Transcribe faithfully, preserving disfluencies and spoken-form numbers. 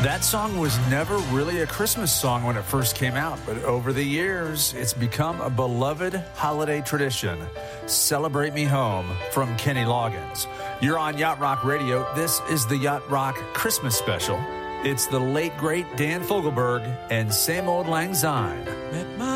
That song was never really a Christmas song when it first came out, but over the years, it's become a beloved holiday tradition. Celebrate Me Home from Kenny Loggins. You're on Yacht Rock Radio. This is the Yacht Rock Christmas special. It's the late, great Dan Fogelberg and Same Old Lang Syne.